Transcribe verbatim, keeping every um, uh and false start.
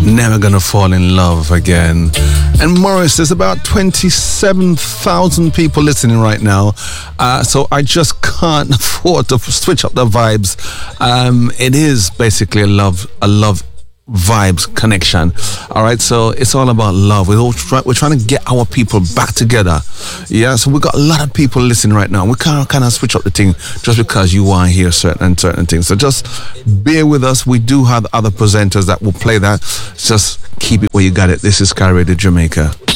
Never Gonna Fall in Love Again. And Morris, there's about twenty-seven thousand people listening right now, uh, so I just can't afford to switch up the vibes. Um, it is basically a love, a love vibes connection. All right, so it's all about love. We're all try, we're trying to get our people back together. Yeah, so we got a lot of people listening right now. We can't kind of switch up the thing just because you want to hear certain and certain things. So just bear with us. We do have other presenters that will play that. Just keep it where you got it. This is Sky Radio Jamaica.